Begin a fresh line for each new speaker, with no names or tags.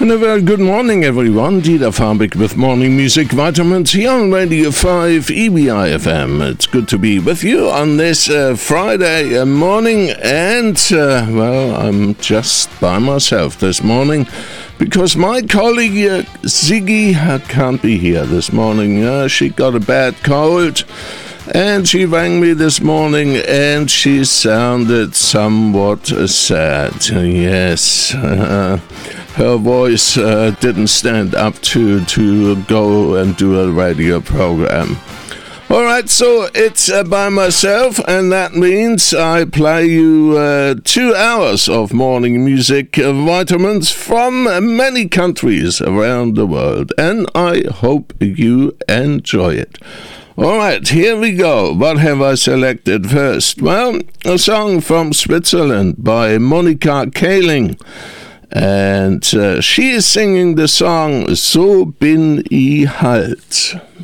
And a very good morning, everyone. Dieter Farbig with Morning Music Vitamins here on Radio 5 EBI FM. It's good to be with you on this Friday morning. And, I'm just by myself this morning because my colleague Ziggy can't be here this morning. She got a bad cold. And she rang me this morning and she sounded somewhat sad. Yes, her voice didn't stand up to go and do a radio program. Alright, so it's by myself, and that means I play you 2 hours of morning music vitamins from many countries around the world, and I hope you enjoy it. Alright, here we go. What have I selected first? Well, a song from Switzerland by Monika Kaling. And she is singing the song So bin ich halt.